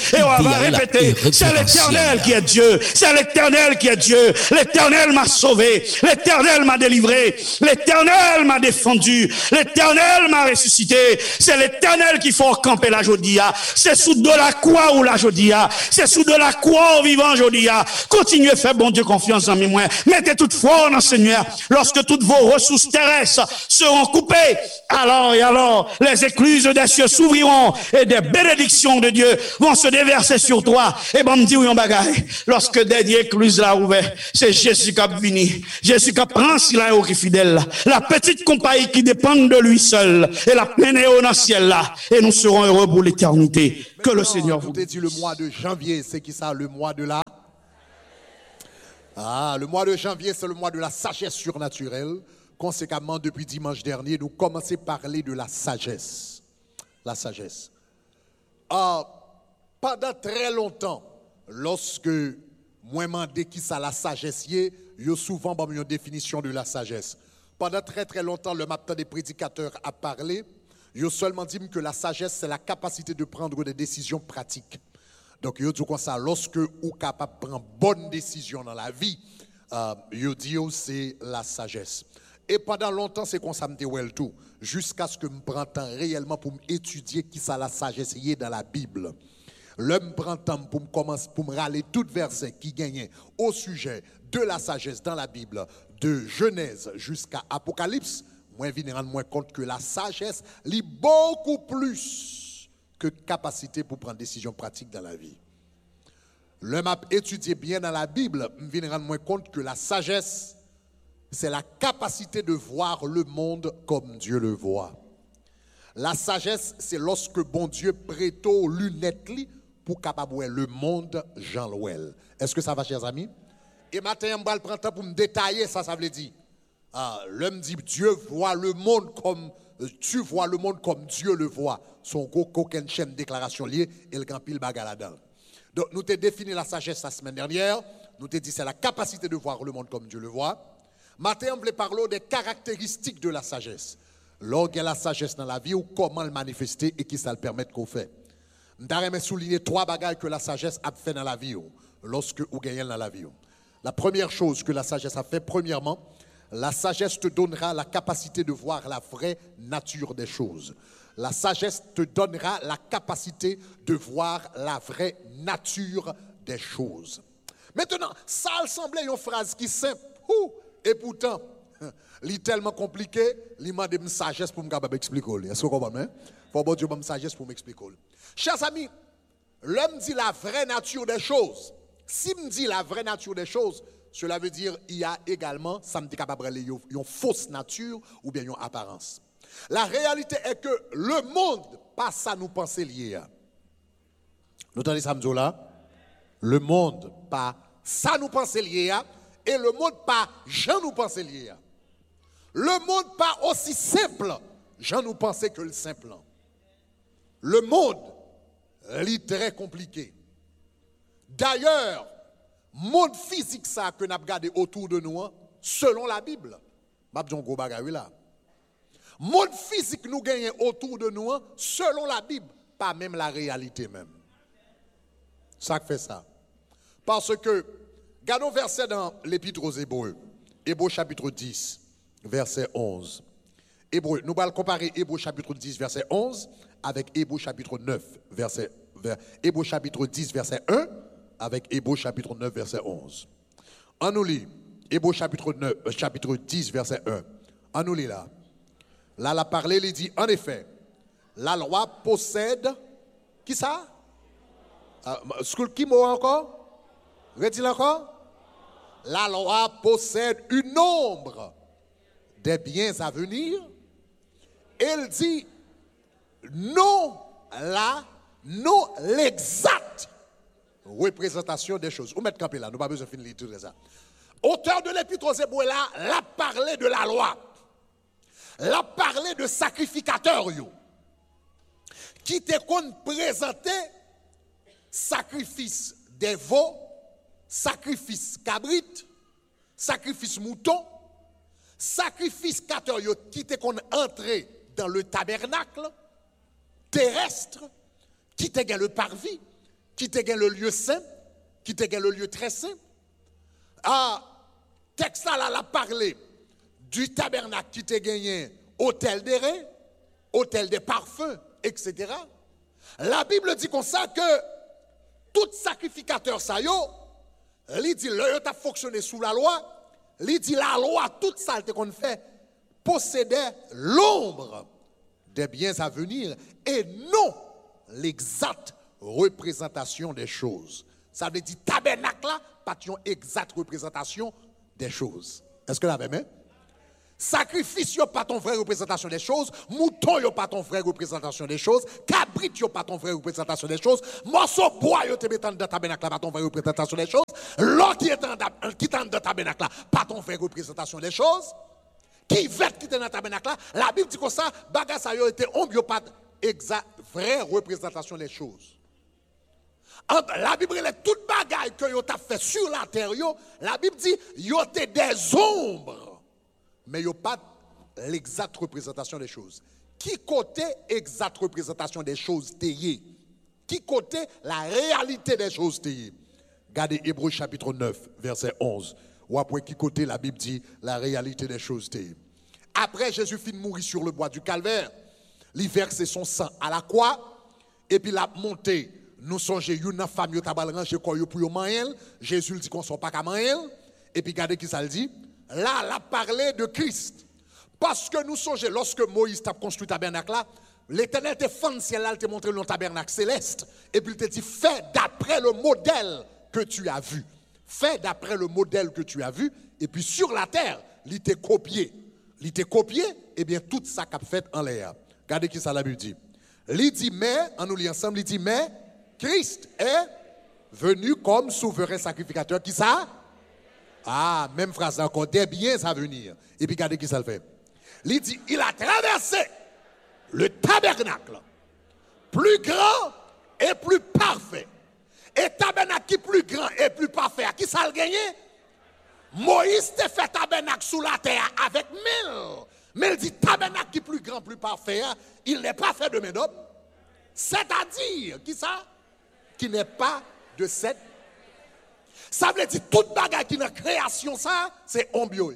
Et on va répéter, c'est l'Éternel qui est Dieu. C'est l'Éternel qui est Dieu. L'Éternel m'a sauvé. L'Éternel m'a délivré. L'Éternel m'a défendu. L'Éternel m'a ressuscité. C'est l'Éternel qu'il faut camper la jodia. C'est sous de la croix ou la jodia. C'est sous de la croix au vivant jodia. Continuez à faire bon Dieu confiance en moi. Mettez toute foi dans le Seigneur. Lorsque toutes vos ressources terrestres seront coupées, alors, les écluses des cieux s'ouvriront et des bénédictions de Dieu vont se déverser sur toi. Et bon, me dit, oui, on bagaille. Lorsque des écluses là ouvertes, c'est Jésus qui a venu. Jésus qui prend si là qui est fidèle. La petite compagnie qui dépend de lui seul. Et la peine est au ciel là. Et nous serons heureux pour l'éternité. Que le Seigneur vous. Je dit le mois de janvier, c'est qui ça? Le mois de la... le mois de janvier, c'est le mois de la sagesse surnaturelle. Conséquemment, depuis dimanche dernier, nous commençons à parler de la sagesse. La sagesse. Pendant très longtemps, lorsque moi demandé qui ça la sagesse, il y a souvent une définition de la sagesse. Pendant très très longtemps, le matin des prédicateurs a parlé, il a seulement dit que la sagesse, c'est la capacité de prendre des décisions pratiques. Donc, il dit comme ça, lorsque vous êtes capable de prendre bonne décision dans la vie, il dit c'est la sagesse. Et pendant longtemps, c'est comme ça me dit tout, jusqu'à ce que je prenne temps réellement pour étudier qui ça la sagesse y est dans la Bible. L'homme prend temps pour me râler tout verset qui gagnait au sujet de la sagesse dans la Bible, de Genèse jusqu'à Apocalypse. Moi, je viens rendre moi compte que la sagesse lit beaucoup plus que capacité pour prendre des décisions pratiques dans la vie. L'homme a étudié bien dans la Bible, je viens rendre moi compte que la sagesse, c'est la capacité de voir le monde comme Dieu le voit. La sagesse, c'est lorsque bon Dieu prête aux lunettes pour capable voir le monde Jean Louel. Est-ce que ça va, chers amis? Et maintenant, je vais prendre temps pour me détailler, ça veut dire. L'homme dit, Dieu voit le monde comme, tu vois le monde comme Dieu le voit. Son coquin chaîne déclaration liée, et le grand pile bagarre là-dedans. Donc, nous t'ai défini la sagesse la semaine dernière. Nous t'ai dit, c'est la capacité de voir le monde comme Dieu le voit. Maintenant, on voulait parler des caractéristiques de la sagesse. Lorsqu'il y a la sagesse dans la vie, ou comment le manifester et qui ça le permet qu'on fait. Je vais souligner 3 bagages que la sagesse a fait dans la vie, lorsque vous gagnez dans la vie. La première chose que la sagesse a fait, premièrement, la sagesse te donnera la capacité de voir la vraie nature des choses. La sagesse te donnera la capacité de voir la vraie nature des choses. Maintenant, ça semblait une phrase qui est simple. Et pourtant, il est tellement compliqué, il m'a demandé une sagesse pour m'expliquer. Est-ce que vous comprenez? Il faut que Dieu m'ait une sagesse pour m'expliquer. Chers amis, l'homme dit la vraie nature des choses. Si me dit la vraie nature des choses, cela veut dire qu'il y a également, ça me dit capable de une fausse nature ou bien une apparence. La réalité est que le monde, pas ça nous penser lié. Nous entendez ça, là? Le monde, pas ça nous penser lié. Et le monde pas, j'en nous pensais lié. Le monde pas aussi simple, j'en nous pensais que le simple. Le monde, est très compliqué. D'ailleurs, monde physique ça que nous avons regardé autour de nous, selon la Bible. Monde physique nous gagne autour de nous, selon la Bible, pas même la réalité même. Ça fait ça. Parce que regardons verset dans l'Épître aux Hébreux. Hébreux chapitre 10, verset 11. Hébreux, nous allons comparer Hébreux chapitre 10, verset 11 avec Hébreux chapitre 9, Hébreux chapitre 10, verset 1 avec Hébreux chapitre 9, verset 11. On nous lit Hébreux chapitre 10, verset 1. On nous lit là. Là, la parlé, il dit, en effet, la loi possède, qui ça? Qui mot encore? Redis encore? La loi possède une ombre des biens à venir. Elle dit non l'exacte représentation des choses. Vous mettez campé là, nous n'avons pas besoin de finir tout ça. Auteur de l'Épître aux Hébreux là, l'a parlé de la loi. L'a parlé de sacrificateurs qui te qu'on présenter sacrifice des veaux, sacrifice cabrit, sacrifice mouton, sacrifice qui te qu'on entrer dans le tabernacle terrestre, qui te gagne le parvis, qui te gagne le lieu saint, qui te gagne le lieu très saint. Texte là l'a parlé du tabernacle qui te gagné hôtel des reins, hôtel des parfums, etc. La Bible dit comme ça que tout sacrificateur ça yo, il dit le t'a fonctionné sous la loi, il dit la loi toute ça qu'on fait possédait l'ombre des biens à venir et non l'exacte représentation des choses. Ça veut dire tabernacle là pas une exacte représentation des choses. Est-ce que vous l'avez? Sacrifice n'est pas ton vraie représentation des choses. Mouton n'est pas ton vraie représentation des choses. Cabrit n'est pas ton vraie représentation des choses. Morceau bois n'est pas dans tabernacle pas ton vraie représentation des choses. L'eau qui est dans le tabernacle pas ton vraie représentation des choses. Qui vête qui est dans le tabernacle la Bible dit comme ça, bagage ça été pas exact vraie représentation des choses. La Bible est toute bagaille que vous avez fait sur la terre, la Bible dit vous avez des ombres. Mais il n'y a pas l'exacte représentation des choses. Qui côté exacte représentation des choses t'ayez? Qui côté la réalité des choses t'ayez? Regardez Hébreux chapitre 9, verset 11. Ou après qui côté la Bible dit la réalité des choses t'ayez. Après Jésus finit de mourir sur le bois du calvaire, il verse son sang à la croix, et puis la montée, nous songeons une femme qui a rangé pour manger, Jésus dit qu'on ne soit pas qu'à manger, et puis regardez qui ça le dit. Là, elle a parlé de Christ. Parce que nous songeons, lorsque Moïse a construit le tabernacle là, l'Éternel te fait le ciel là, il t'a montré le tabernacle céleste. Et puis il t'a dit, fais d'après le modèle que tu as vu. Fais d'après le modèle que tu as vu. Et puis sur la terre, il t'a copié. Il t'a copié, et bien tout ça qu'a fait en l'air. Regardez qui ça la Bible dit. Il dit, mais, en nous lisant ensemble, il dit, mais Christ est venu comme souverain sacrificateur. Qui ça? Même phrase encore, des biens à venir. Et puis regardez qui ça le fait. Il dit, il a traversé le tabernacle, plus grand et plus parfait. Et tabernacle qui est plus grand et plus parfait, à qui ça le gagné? Moïse t'a fait tabernacle sous la terre avec 1000. Mais il dit, tabernacle qui est plus grand, plus parfait, il n'est pas fait de main d'homme. C'est-à-dire, qui ça? Qui n'est pas de cette. Ça veut dire toute bagaille qui est dans la création, ça, c'est ombio.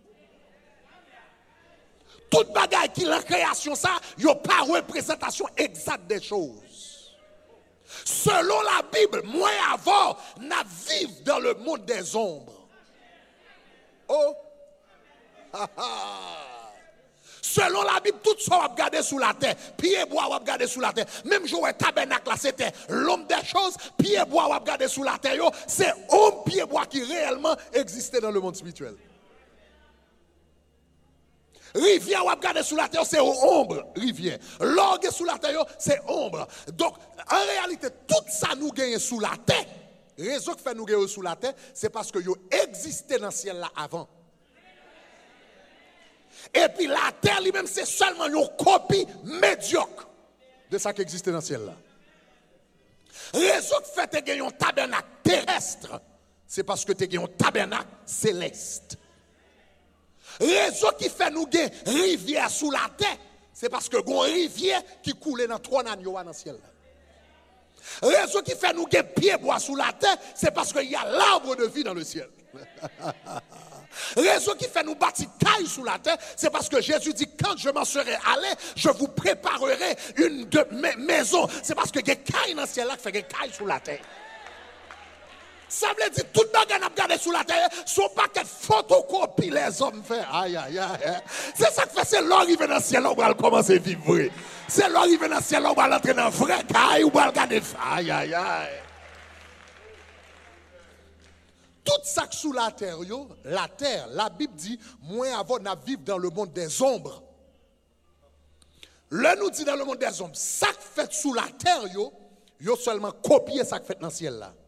Toute bagaille qui est dans la création, ça, il n'y a pas de représentation exacte des choses. Selon la Bible, moi avant, n'a vivre dans le monde des ombres. Oh! Selon la Bible, tout ça va regarder sous la terre. Pied bois va regarder sous la terre. Même jour tabernacle là, c'était l'homme des choses. Pied bois va regarder sous la terre. C'est homme pied bois qui réellement existait dans le monde spirituel. Rivière va regarder sous la terre, c'est ombre. Rivière. L'orgue sous la terre, c'est ombre. Donc, en réalité, tout ça nous gagne sous la terre. Raison qui fait nous gagner sous la terre, c'est parce que yo existait dans le ciel là avant. Et puis la terre lui-même, c'est seulement une copie médiocre de ça qui existait dans le ciel là. Raison qui fait que tu as un tabernacle terrestre, c'est parce que tu as un tabernacle céleste. Raison qui fait nous gagner rivière sous la terre, c'est parce que une rivière qui coule dans 3 agneaux dans le ciel là. Raison qui fait nous gagner pied bois sous la terre, c'est parce qu'il y a l'arbre de vie dans le ciel. Raison qui fait nous bâtir caille sous la terre, c'est parce que Jésus dit, quand je m'en serai allé, je vous préparerai une de mes maisons. C'est parce que il y a caille dans le ciel là qui fait des caille sous la terre. Ça veut dire tout le monde a regardé sous la terre, son paquet de photocopie les hommes font. Aïe, aïe, aïe. C'est ça que fait, c'est l'arrivée dans le ciel, on va commencer à vivre. C'est l'arrivée dans le ciel, on va entrer dans le vrai caille, on va regarder. Aïe, aïe, aïe. Tout ça sous la terre, la Bible dit, moins avant de vivre dans le monde des ombres. Là, nous dit dans le monde des ombres, ça qui fait sous la terre, yo seulement copier ça qui fait dans le ciel là.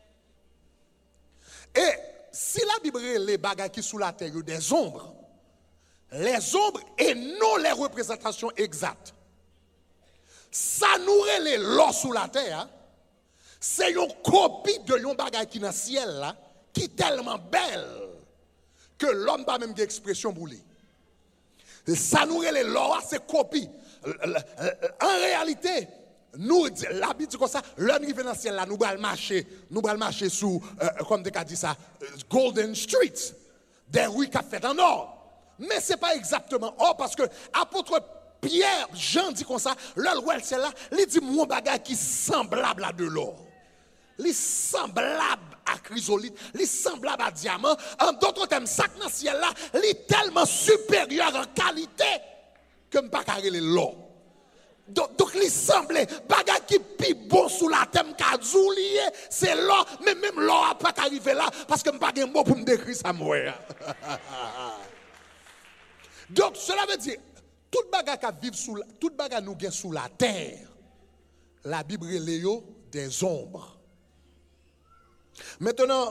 Et si la Bible les bagages qui sous la terre, des ombres, les ombres et non les représentations exactes, ça nous les l'or sous la terre, c'est une copie de yon bagage qui dans le ciel là, qui est tellement belle que l'homme n'a même d'expression boulée. Ça nous les l'or, c'est copie. En réalité, nous l'habit dit comme ça, l'homme qui vient dans le ciel là, nous allons marcher sous, comme tu as dit ça, Golden Street, des rues qui fait en or. Mais ce n'est pas exactement or parce que apôtre Pierre, Jean dit comme ça, l'homme c'est là, il dit mon bagage qui semblable à de l'or. Il semblable à chrysolite, il semblable à diamant. En d'autres termes, ça dans le ciel là, il est tellement supérieur en qualité que je ne peux pas carrer l'or. Donc il semblait, bagage qui pi bon sous la thème kazoulier, c'est l'or, mais même l'or n'a pas arrivé là, parce que je n'ai pas de mot pour me décrire ça. Donc cela veut dire, tout bagage qui vit sous tout bagage nous gagne sous la terre, la Bible est des ombres. Maintenant,